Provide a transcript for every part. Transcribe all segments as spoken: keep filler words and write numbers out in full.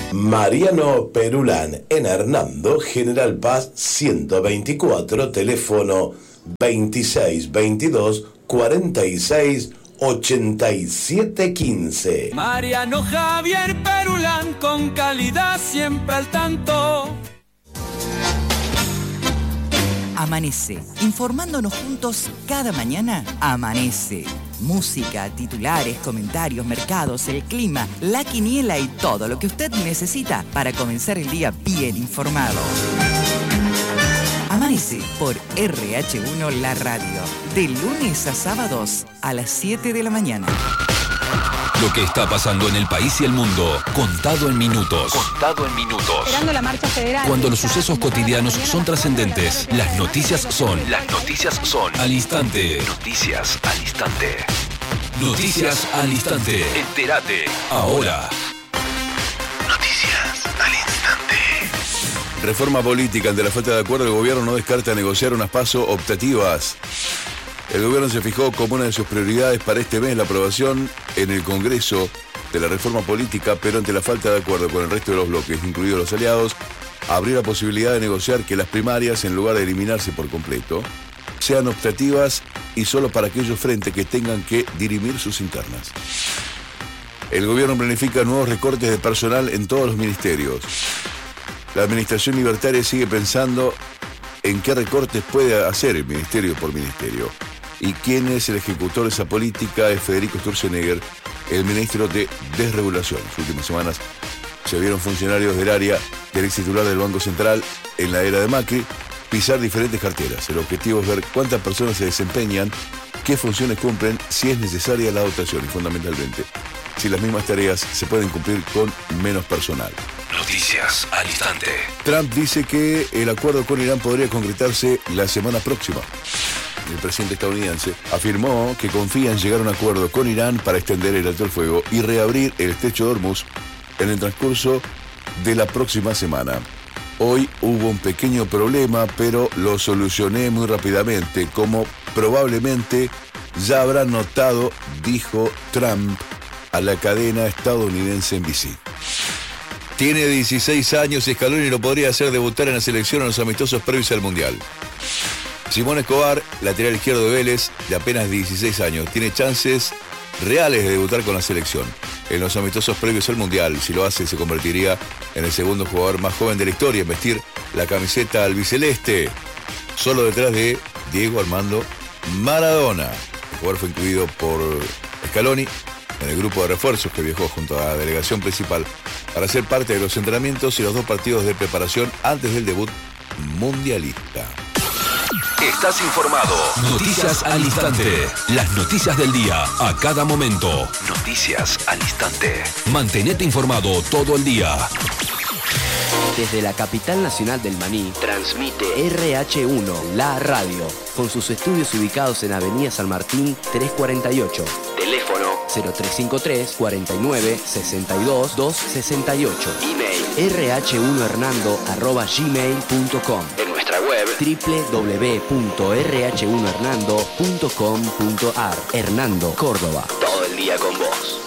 Mariano Perulán en Hernando, General Paz ciento veinticuatro, teléfono veintiséis veintidós cuarenta y seis ochenta y siete quince. Mariano Javier Perulán, con calidad siempre al tanto. Amanece, informándonos juntos cada mañana. Amanece. Música, titulares, comentarios, mercados, el clima, la quiniela y todo lo que usted necesita para comenzar el día bien informado. Amanece por R H uno La Radio, de lunes a sábados a las siete de la mañana. Lo que está pasando en el país y el mundo, contado en minutos. Contado en minutos. Esperando la marcha federal. Cuando los sucesos cotidianos son trascendentes, las noticias son. Las noticias son. Al instante. Noticias al instante. Noticias al instante. Entérate. Ahora. Noticias al instante. Reforma política. Ante la falta de acuerdo, el gobierno no descarta negociar unas PASO optativas. El gobierno se fijó como una de sus prioridades para este mes la aprobación en el Congreso de la reforma política, pero ante la falta de acuerdo con el resto de los bloques, incluidos los aliados, abrió la posibilidad de negociar que las primarias, en lugar de eliminarse por completo, sean optativas y solo para aquellos frentes que tengan que dirimir sus internas. El gobierno planifica nuevos recortes de personal en todos los ministerios. La administración libertaria sigue pensando en qué recortes puede hacer el ministerio por ministerio. Y quién es el ejecutor de esa política es Federico Sturzenegger, el ministro de Desregulación. En las últimas semanas se vieron funcionarios del área del ex titular del Banco Central en la era de Macri pisar diferentes carteras. El objetivo es ver cuántas personas se desempeñan, qué funciones cumplen, si es necesaria la dotación y fundamentalmente si las mismas tareas se pueden cumplir con menos personal. Noticias al instante. Trump dice que el acuerdo con Irán podría concretarse la semana próxima. El presidente estadounidense afirmó que confía en llegar a un acuerdo con Irán para extender el alto el fuego y reabrir el estrecho de Hormuz en el transcurso de la próxima semana. Hoy hubo un pequeño problema, pero lo solucioné muy rápidamente, como probablemente ya habrán notado, dijo Trump a la cadena estadounidense N B C. Tiene dieciséis años y Scaloni lo podría hacer debutar en la selección en los amistosos previos al Mundial. Simón Escobar, lateral izquierdo de Vélez, de apenas dieciséis años, tiene chances reales de debutar con la selección en los amistosos previos al Mundial. Si lo hace, se convertiría en el segundo jugador más joven de la historia en vestir la camiseta albiceleste, solo detrás de Diego Armando Maradona. El jugador fue incluido por Scaloni en el grupo de refuerzos que viajó junto a la delegación principal para ser parte de los entrenamientos y los dos partidos de preparación antes del debut mundialista. Estás informado. Noticias al instante. Las noticias del día a cada momento. Noticias al instante. Mantenete informado todo el día. Desde la capital nacional del maní, transmite R H uno, la radio, con sus estudios ubicados en Avenida San Martín trescientos cuarenta y ocho. Teléfono cero tres cinco tres, cuarenta y nueve, sesenta y dos, doscientos sesenta y ocho. Email r h uno hernando arroba gmail punto com. En nuestra web doble u doble u doble u punto r h uno hernando punto com punto a r. Hernando, Córdoba. Todo el día con vos.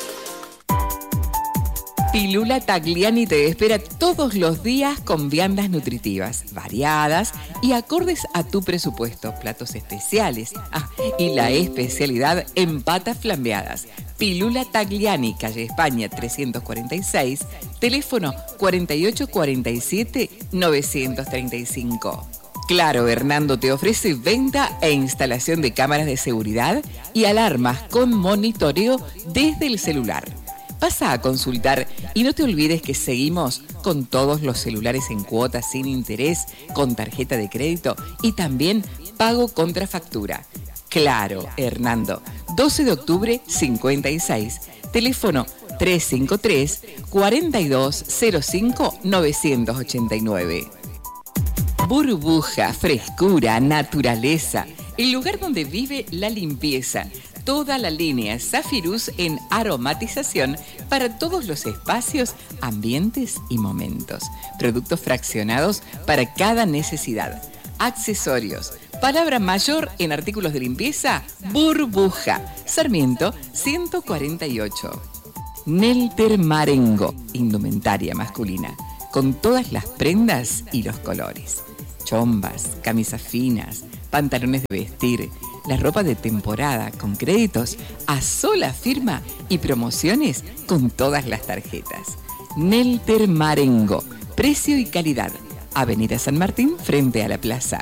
Pilula Tagliani te espera todos los días con viandas nutritivas, variadas y acordes a tu presupuesto. Platos especiales. Ah, y la especialidad en patas flambeadas. Pilula Tagliani, calle España trescientos cuarenta y seis, teléfono cuarenta y ocho cuarenta y siete, novecientos treinta y cinco. Claro, Hernando te ofrece venta e instalación de cámaras de seguridad y alarmas con monitoreo desde el celular. Pasa a consultar y no te olvides que seguimos con todos los celulares en cuotas sin interés, con tarjeta de crédito y también pago contra factura. Claro, Hernando, doce de octubre cincuenta y seis, teléfono tres cinco tres, cuatro dos cero cinco, nueve ocho nueve. Burbuja, frescura, naturaleza, el lugar donde vive la limpieza. Toda la línea Zafirus en aromatización para todos los espacios, ambientes y momentos. Productos fraccionados para cada necesidad. Accesorios. Palabra mayor en artículos de limpieza, Burbuja. Sarmiento ciento cuarenta y ocho. Nelter Marengo, indumentaria masculina, con todas las prendas y los colores. Chombas, camisas finas, pantalones de vestir, la ropa de temporada con créditos a sola firma y promociones con todas las tarjetas. Nelter Marengo, precio y calidad. Avenida San Martín frente a la plaza.